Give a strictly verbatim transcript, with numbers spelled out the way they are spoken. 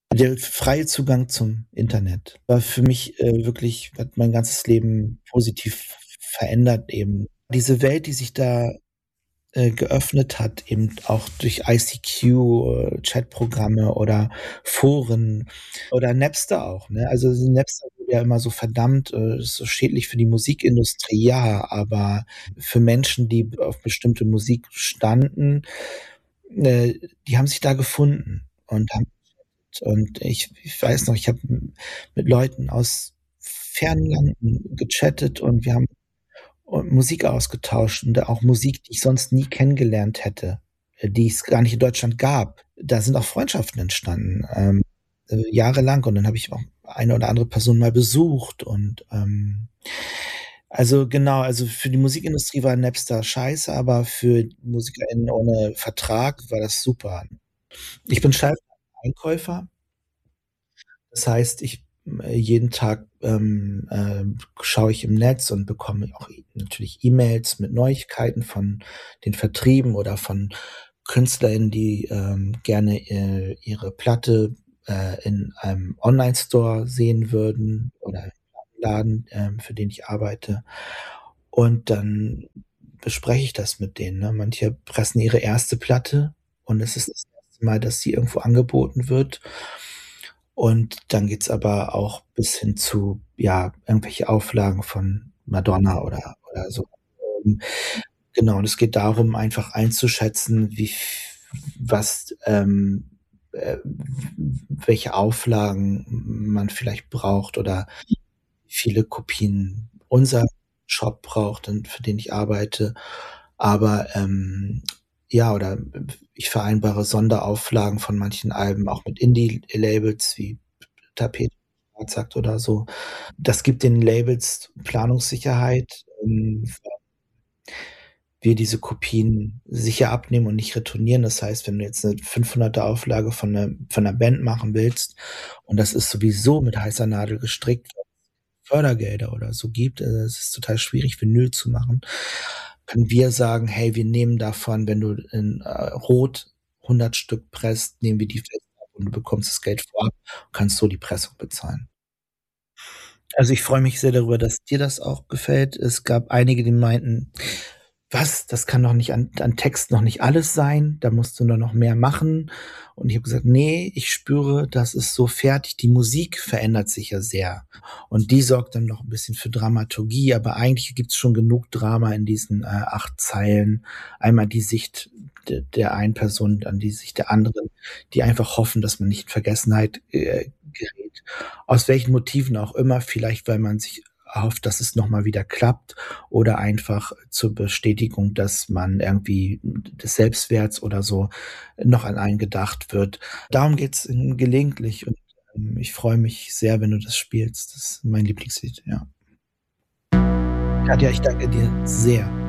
Der freie Zugang zum Internet war für mich, äh, wirklich hat mein ganzes Leben positiv verändert eben. Diese Welt, die sich da, äh, geöffnet hat, eben auch durch I C Q, äh, Chatprogramme oder Foren oder Napster auch, ne? Also, so Napster wurde ja immer so verdammt, äh, ist so schädlich für die Musikindustrie. Ja, aber für Menschen, die b auf bestimmte Musik standen, äh, die haben sich da gefunden und haben und ich ich weiß noch, ich habe m mit Leuten aus fernen Landen gechattet und wir haben, äh, Musik ausgetauscht und auch Musik, die ich sonst nie kennengelernt hätte, äh, die es gar nicht in Deutschland gab. Da sind auch Freundschaften entstanden, ähm, äh, jahrelang und dann habe ich auch eine oder andere Person mal besucht und, ähm also, genau, also, für die Musikindustrie war Napster scheiße, aber für MusikerInnen ohne Vertrag war das super. Ich bin Einkäufer. Das heißt, ich hm, äh, jeden Tag, ähm, ähm, schaue ich im Netz und bekomme auch e natürlich E-Mails mit Neuigkeiten von den Vertrieben oder von KünstlerInnen, die, ähm, gerne, äh, ihre Platte, äh, in einem Onlinestore sehen würden oder im Plattenladen, ähm, für den ich arbeite. Und dann bespreche ich das mit denen, ne? Manche pressen ihre erste Platte und es ist das erste Mal, dass sie irgendwo angeboten wird. Und dann geht's aber auch bis hin zu, ja, irgendwelche Auflagen von Madonna oder oder so. Ähm, genau, und es geht darum, einfach einzuschätzen, wie v was, ähm, äh, w welche Auflagen m man vielleicht braucht oder wie viele Kopien unser Shop braucht und für den ich arbeite. Aber, ähm, ja, oder ich vereinbare Sonderauflagen von manchen Alben auch mit Indie-Labels wie Tapete oder so. Das gibt den Labels Planungssicherheit, ähm, weil wir diese Kopien sicher abnehmen und nicht retournieren. Das heißt, wenn du jetzt 'ne fünfhunderter Auflage von 'ner von 'ner Band machen willst und das ist sowieso mit heißer Nadel gestrickt, weil's Fördergelder oder so gibt, äh, es ist total schwierig, Vinyl zu machen, können wir sagen: „Hey, wir nehmen davon, wenn du in, äh, Rot hundert Stück presst, nehmen wir die ab und du bekommst das Geld vorab, kannst so die Pressung bezahlen.“ Also, ich freue mich sehr darüber, dass dir das auch gefällt. Es gab einige, die meinten: „Was? Das kann doch nicht an an Text noch nicht alles sein, da musst du nur noch mehr machen.“ Und ich habe gesagt: „Ne, ich spüre, das ist so fertig.“ Die Musik verändert sich ja sehr und die sorgt dann noch 'n bisschen für Dramaturgie, aber eigentlich gibt's schon genug Drama in diesen, äh, acht Zeilen. Einmal die Sicht d der einen Person, dann die Sicht der anderen, die einfach hoffen, dass man nicht in Vergessenheit, äh, gerät. Aus welchen Motiven auch immer, vielleicht weil man sich erhofft, dass es noch mal wieder klappt oder einfach zur Bestätigung, dass man irgendwie des Selbstwerts oder so noch an einen gedacht wird. Darum geht's, hm, gelegentlich und, ähm, ich freue mich sehr, wenn du das spielst. Das ist mein Lieblingslied, ja. Katja, ich danke dir sehr.